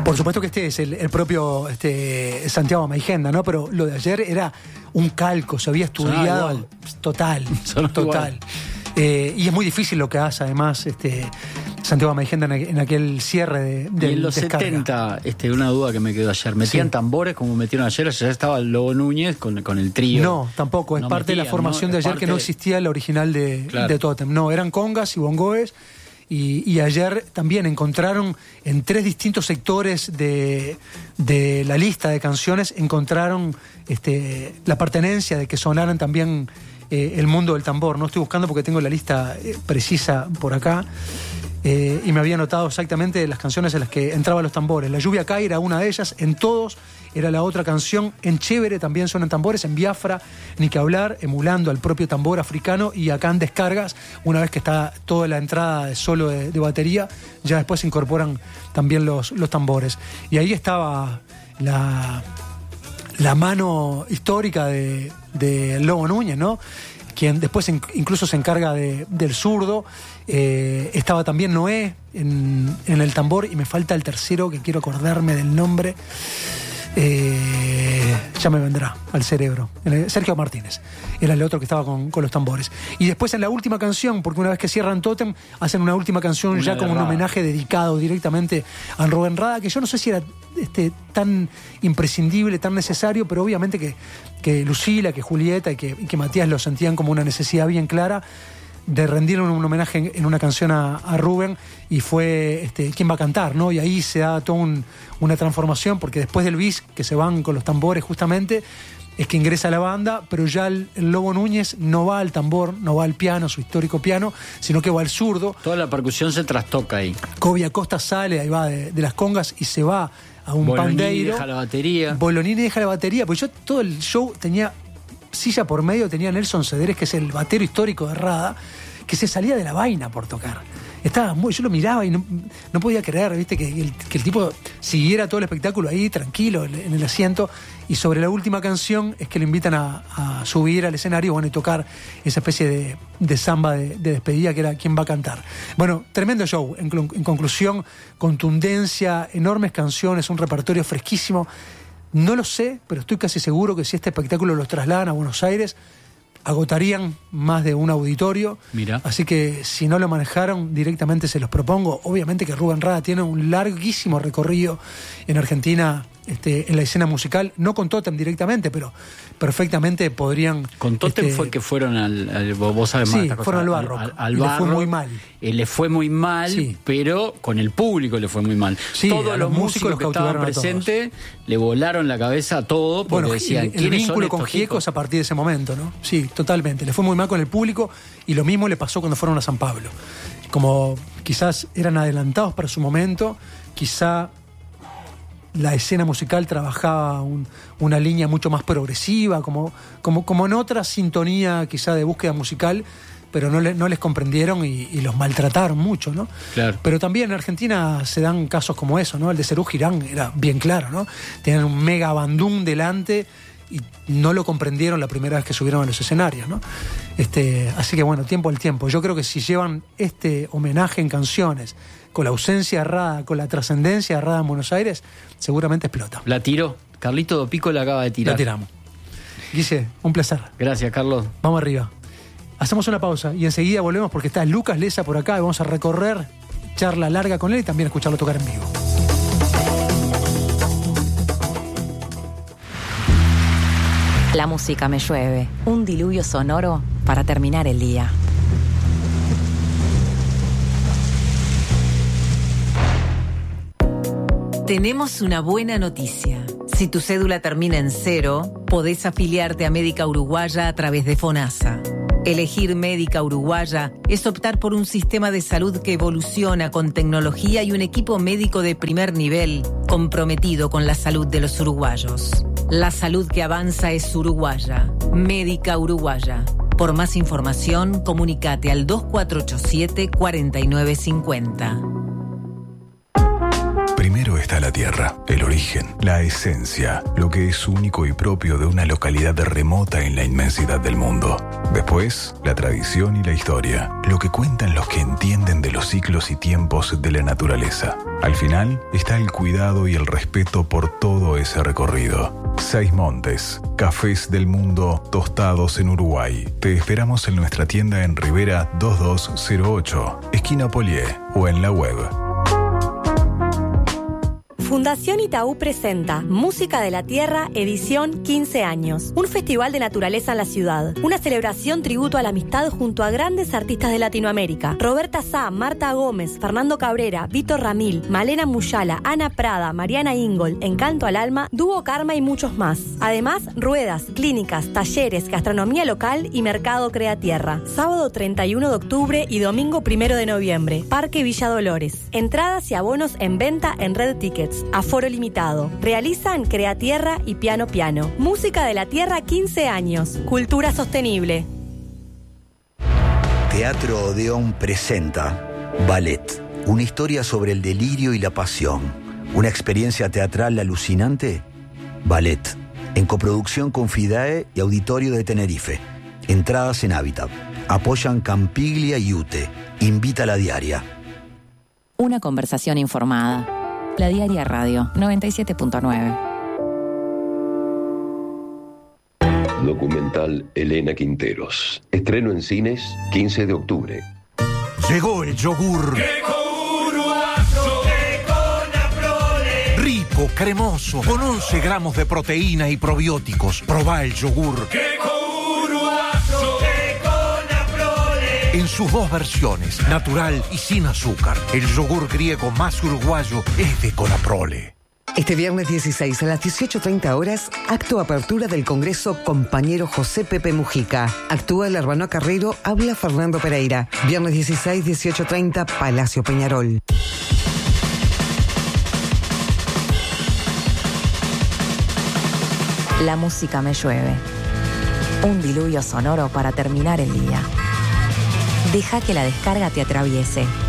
Por supuesto que este es el propio Santiago Meigenda, ¿no? Pero lo de ayer era un calco, se había estudiado total. Y es muy difícil lo que hace, además, Santiago Meigenda en aquel cierre de y en los descarga. 70, una duda que me quedó ayer, ¿metían tambores como metieron ayer? Ya estaba el Lobo Núñez con el trío. No, tampoco, es parte de la formación de ayer, que no existía la original de Totem. No, eran congas y bongoes. Y ayer también encontraron en 3 distintos sectores de la lista de canciones, encontraron la pertenencia de que sonaran también el mundo del tambor. No estoy buscando porque tengo la lista precisa por acá, y me había notado exactamente las canciones en las que entraban los tambores. La lluvia cae era una de ellas, en todos era la otra canción. En Chévere también suenan tambores, en Biafra ni que hablar, emulando al propio tambor africano. Y acá en Descargas, una vez que está toda la entrada de solo de batería, ya después se incorporan también los tambores. Y ahí estaba la mano histórica de Lobo Núñez, ¿no? Quien después incluso se encarga del zurdo. Estaba también Noé en el tambor, y me falta el tercero, que quiero acordarme del nombre. Ya me vendrá al cerebro. Sergio Martínez era el otro que estaba con los tambores. Y después en la última canción, porque una vez que cierran Totem, hacen una última canción ya como un homenaje dedicado directamente a Rubén Rada, que yo no sé si era tan imprescindible, tan necesario, pero obviamente que Lucila, que Julieta y que Matías lo sentían como una necesidad bien clara de rendirle un homenaje en una canción a Rubén, y fue quién va a cantar, ¿no? Y ahí se da toda una transformación, porque después del bis, que se van con los tambores justamente, es que ingresa a la banda, pero ya el Lobo Núñez no va al tambor, no va al piano, su histórico piano, sino que va al zurdo. Toda la percusión se trastoca ahí. Kobe Acosta sale, ahí va de las congas, y se va a un pandeiro. Deja la batería. Bolonini deja la batería, porque yo todo el show tenía silla por medio, tenía Nelson Cederes, que es el batero histórico de Rada, que se salía de la vaina por tocar. Yo lo miraba y no podía creer, ¿viste? Que el tipo siguiera todo el espectáculo ahí, tranquilo, en el asiento. Y sobre la última canción es que lo invitan a subir al escenario, y tocar esa especie de samba de despedida, que era quién va a cantar. Bueno, tremendo show. En conclusión, contundencia, enormes canciones, un repertorio fresquísimo. No lo sé, pero estoy casi seguro que si este espectáculo los trasladan a Buenos Aires, agotarían más de un auditorio. Mira. Así que si no lo manejaron, directamente se los propongo. Obviamente que Rubén Rada tiene un larguísimo recorrido en Argentina, en la escena musical, no con Totem directamente, pero perfectamente podrían. Con Totem fue que fueron vos sabés más. Sí, fueron al Barro. Al Barro. Le fue muy mal. Le fue muy mal, sí. Pero con el público le fue muy mal. Sí, todos los músicos que estaban presentes le volaron la cabeza a todo, porque decían, el vínculo con Gieco es a partir de ese momento, ¿no? Sí, totalmente. Le fue muy mal con el público, y lo mismo le pasó cuando fueron a San Pablo. Como quizás eran adelantados para su momento, quizá la escena musical trabajaba una línea mucho más progresiva, como en otra sintonía quizá de búsqueda musical, pero no les comprendieron y los maltrataron mucho, ¿no? Claro. Pero también en Argentina se dan casos como eso, ¿no? El de Serú Girán era bien claro, ¿no? Tenían un mega bandún delante y no lo comprendieron la primera vez que subieron a los escenarios, ¿no? Así que bueno, tiempo al tiempo. Yo creo que si llevan este homenaje en canciones, con la ausencia de Rada, con la trascendencia de Rada en Buenos Aires, seguramente explota. La tiró. Carlito Dopico la acaba de tirar. La tiramos. Guille, un placer. Gracias, Carlos. Vamos arriba. Hacemos una pausa y enseguida volvemos, porque está Lucas Leza por acá y vamos a recorrer charla larga con él y también escucharlo tocar en vivo. La música me llueve, un diluvio sonoro para terminar el día. Tenemos una buena noticia. Si tu cédula termina en 0, podés afiliarte a Médica Uruguaya a través de FONASA. Elegir Médica Uruguaya es optar por un sistema de salud que evoluciona con tecnología y un equipo médico de primer nivel comprometido con la salud de los uruguayos. La salud que avanza es uruguaya. Médica Uruguaya. Por más información, comunícate al 2487-4950. Primero está la tierra, el origen, la esencia, lo que es único y propio de una localidad remota en la inmensidad del mundo. Después, la tradición y la historia, lo que cuentan los que entienden de los ciclos y tiempos de la naturaleza. Al final, está el cuidado y el respeto por todo ese recorrido. Seis Montes, cafés del mundo tostados en Uruguay. Te esperamos en nuestra tienda en Rivera 2208, esquina Polié, o en la web. Fundación Itaú presenta Música de la Tierra, edición 15 años. Un festival de naturaleza en la ciudad. Una celebración tributo a la amistad junto a grandes artistas de Latinoamérica. Roberta Sá, Marta Gómez, Fernando Cabrera, Víctor Ramil, Malena Muyala, Ana Prada, Mariana Ingol, Encanto al Alma, Dúo Karma y muchos más. Además, ruedas, clínicas, talleres, gastronomía local y mercado Crea Tierra. Sábado 31 de octubre y domingo 1 de noviembre. Parque Villa Dolores. Entradas y abonos en venta en Red Tickets. Aforo limitado. Realizan Crea Tierra y Piano Piano. Música de la Tierra 15 años. Cultura sostenible. Teatro Odeón presenta Ballet. Una historia sobre el delirio y la pasión. Una experiencia teatral alucinante. Ballet. En coproducción con FIDAE y Auditorio de Tenerife. Entradas en Hábitat. Apoyan Campiglia y UTE. Invita La Diaria. Una conversación informada. La Diaria Radio 97.9. Documental Elena Quinteros. Estreno en cines 15 de octubre. Llegó el yogur. Rico, cremoso, con 11 gramos de proteína y probióticos. Probá el yogur. En sus dos versiones, natural y sin azúcar. El yogur griego más uruguayo es de Conaprole. Este viernes 16 a las 18:30 acto apertura del Congreso Compañero José Pepe Mujica. Actúa el Arbano Carrero, habla Fernando Pereira. Viernes 16, 18:30, Palacio Peñarol. La música me llueve. Un diluvio sonoro para terminar el día. Deja que la descarga te atraviese.